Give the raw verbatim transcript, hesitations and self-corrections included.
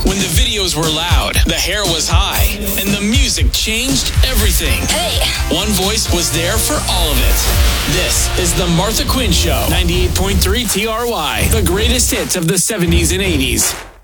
When the videos were loud, the hair was high, and the music changed everything. Hey! One voice was there for all of it. This is The Martha Quinn Show, ninety-eight point three T R Y, the greatest hits of the seventies and eighties.